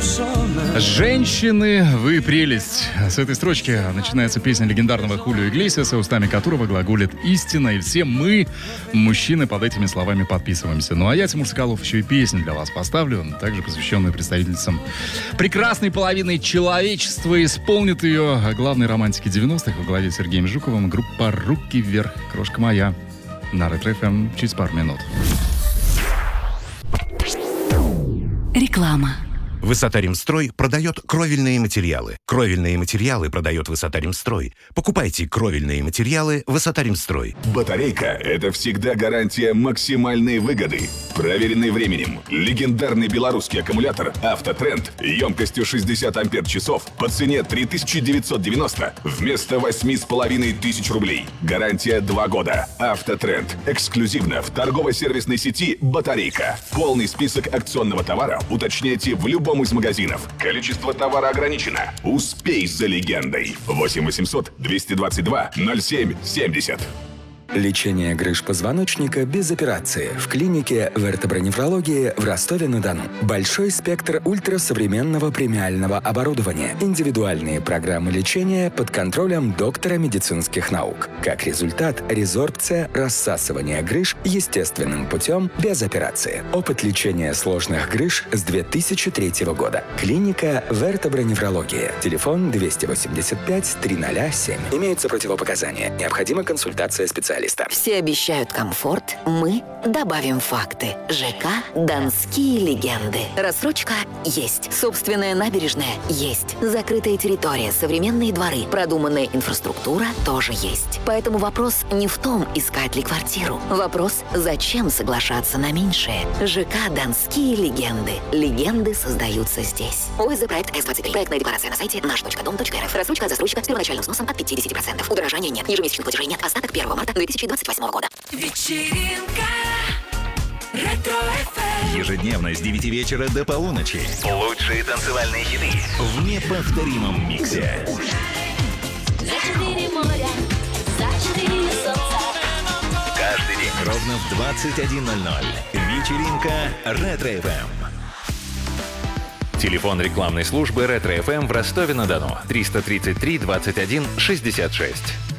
Женщины, вы прелесть. С этой строчки начинается песня легендарного Хулио Иглесиаса, устами которого глаголит истина. И все мы, мужчины, под этими словами подписываемся. Ну а я, Тимур Соколов, еще и песню для вас поставлю, также посвященную представительницам прекрасной половины человечества. Исполнит ее главный романтики 90-х во главе с Сергеем Жуковым группа «Руки вверх». Крошка моя. На Ретро ФМ через пару минут. Реклама. Высота-Ремстрой продает кровельные материалы. Кровельные материалы продает Высота-Ремстрой. Покупайте кровельные материалы Высота-Ремстрой. Батарейка – это всегда гарантия максимальной выгоды. Проверенный временем. Легендарный белорусский аккумулятор «Автотренд» емкостью 60 ампер-часов по цене 3990 вместо 8500 рублей. Гарантия 2 года. «Автотренд» эксклюзивно в торгово-сервисной сети «Батарейка». Полный список акционного товара уточняйте в любом из магазинов. Количество товара ограничено. Успей за легендой. 8 800 222 07 70. Лечение грыж позвоночника без операции в клинике вертоброневрологии в Ростове-на-Дону. Большой спектр ультрасовременного премиального оборудования. Индивидуальные программы лечения под контролем доктора медицинских наук. Как результат, резорбция, рассасывание грыж естественным путем без операции. Опыт лечения сложных грыж с 2003 года. Клиника вертоброневрологии. Телефон 285 307. Имеются противопоказания. Необходима консультация специалиста. Все обещают комфорт, мы добавим факты. ЖК «Донские легенды». Рассрочка есть. Собственная набережная есть. Закрытая территория, современные дворы, продуманная инфраструктура тоже есть. Поэтому вопрос не в том, искать ли квартиру. Вопрос, зачем соглашаться на меньшее. ЖК «Донские легенды». Легенды создаются здесь. ОСЗ проект С-23. Проектная декларация на сайте наш.дом.рф. Рассрочка от застройщика с первоначальным сносом от 50%. Удорожания нет. Ежемесячных платежей нет. Остаток 1 марта 2028 года. Вечеринка Ретро-ФМ. Ежедневно с 9 вечера до полуночи. Лучшие танцевальные хиты в неповторимом миксе. За 4 моря, за 4 солнца. Каждый день ровно в 21:00. Вечеринка Ретро-ФМ. Телефон рекламной службы Ретро-ФМ в Ростове-на-Дону. 333 21 66.